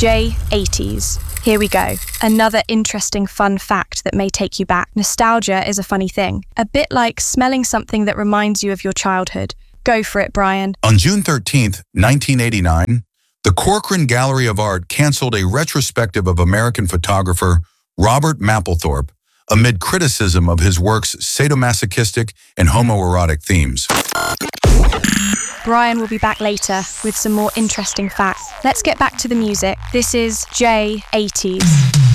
J80s. Here we go. Another interesting fun fact that may take you back. Nostalgia is a funny thing. A bit like smelling something that reminds you of your childhood. Go for it, Brian. On June 13th, 1989, the Corcoran Gallery of Art canceled a retrospective of American photographer Robert Mapplethorpe amid criticism of his work's sadomasochistic and homoerotic themes. Brian will be back later with some more interesting facts. Let's get back to the music. This is J80s.